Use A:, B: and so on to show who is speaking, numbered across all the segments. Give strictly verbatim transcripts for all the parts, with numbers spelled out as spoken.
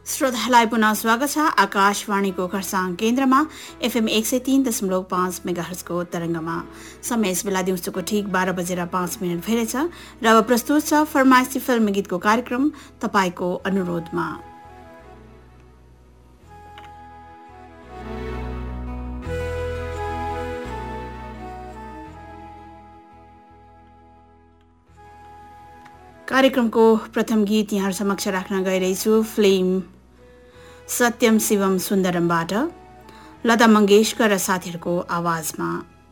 A: श्रोताहरूलाई पुनः स्वागत छ आकाशवाणीको खरसाङ केन्द्रमा एफएम एक सय तीन दशमलव पाँच मेगाहर्जको तरङ्गमा। समय यस बेला दिउँसोको ठिक बाह्र बजेर पाँच मिनट भइरहेछ र अब प्रस्तुत छ फरमाइसी फिल्म गीतको कार्यक्रम तपाईँको अनुरोधमा। कार्यक्रमको प्रथम गीत यहाँ समक्ष राख्न गइरहेछु फिल्म सत्यम शिवम सुन्दरमबाट लता मङ्गेशकर र साथीहरूको आवाजमा।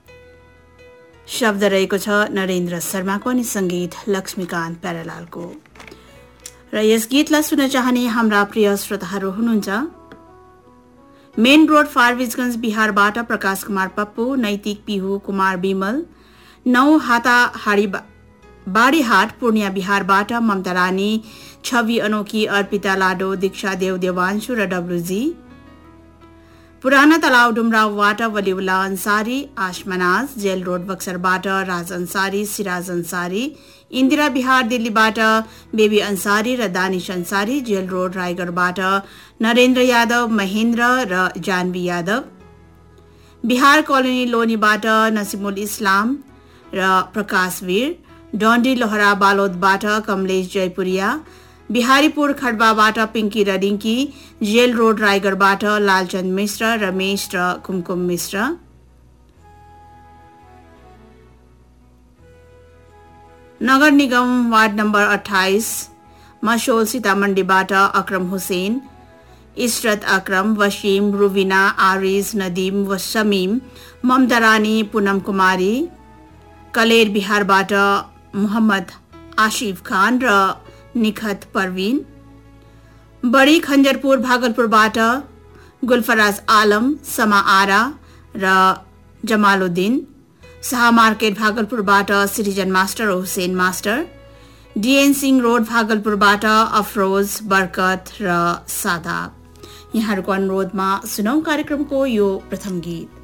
A: शब्द रहेको छ नरेन्द्र शर्माको अनि सङ्गीत लक्ष्मीकान्त प्यारेलालको। र यस गीतलाई सुन्न चाहने हाम्रा प्रिय श्रोताहरू हुनुहुन्छ मेन रोड फारबिसगञ्ज बिहारबाट प्रकाश कुमार पप्पू, नैतिक पिहु कुमार विमल, नौ हाता हाडी बाडीहाट पूर्णिया बिहारबाट ममता रानी, छवि अनोखी, अर्पिता लाडो, दीक्षा देव देवांशु र डब्लुजी, पुराना तलाव डुमरावबाट वलिउल्ला अन्सारी, आशमनाज, जेल रोड बक्सरबाट राज अन्सारी, सिराज अन्सारी, इन्दिरा बिहार दिल्लीबाट बेबी अन्सारी र दानिश अन्सारी, जेल रोड रायगढबाट नरेन्द्र यादव, महेन्द्र र जानवी यादव, बिहार कोलोनी लोनीबाट नसिमुल इस्लाम र प्रकाश वीर, डन्डी लोहरा बालोदबाट कमलेश जयपुरिया, बिहारीपुर खडबाबाट पिंकी र डिंकी, जेल रोड रायगढबाट लालचन्द मिश्र, रमेश र कुमकुम मिश्र, नगर निगम वार्ड नम्बर अठाइस मशोल सीतामण्डीबाट अक्रम हुसेन, इशरत अक्रम, वसीम, रुबिना, आरिज, नदीम व शमीम, ममता रानी, पूनम कुमारी, कलेर बिहारबाट मोहम्मद आशिफ खान र निखत परवीन, बड़ी खंजरपुर भागलपुरबाट गुलफराज आलम, समा आरा र Jamaluddin, Shah market भागलपुरबाट citizen master Hussain master, DN Singh road भागलपुरबाट Afroz, बरकत र सादाब। यहाँहरूको अनुरोधमा सुनौ कार्यक्रमको यो प्रथम गीत।